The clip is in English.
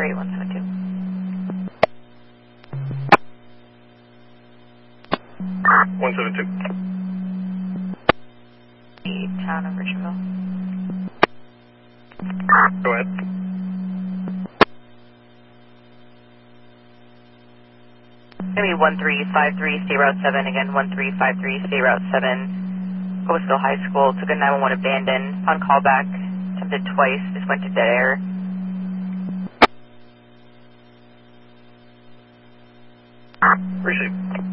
Sorry, 172. 172. The town of Richardville. Go ahead. Maybe 135307, again 135307. Louisville High School, took a 911 abandoned. On callback, attempted twice, just went to dead air. Received.